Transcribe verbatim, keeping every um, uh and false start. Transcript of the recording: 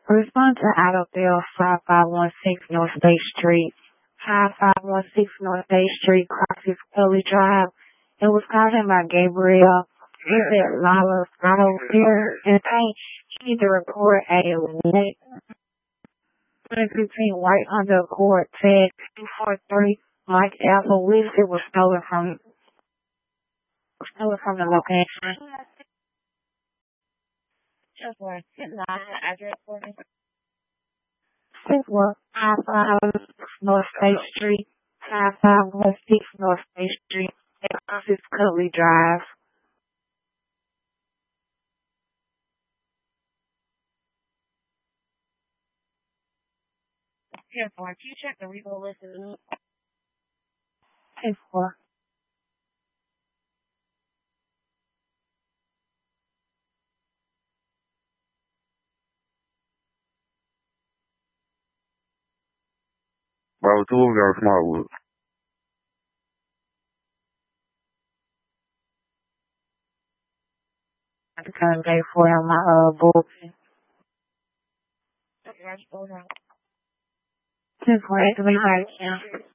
Respond to Adderall five five one six North State Street, five five one six North State Street, Crossy Scully Drive. It was contacted by Gabriel. He said Lala's not over here in pain. He needs to report a twenty fifteen white undercourt tag two four three Mike Alpha Wiz. It was stolen from stolen from the location. Just one. Address for me. Six one five five North State Street, five five one six North State Street, Crossy Scully Drive. Ten four. Can you check the repo list? Ten four. Bro, two of y'all Smartwood. I have to come day four on my uh bullpen. Ten four. It's been hard.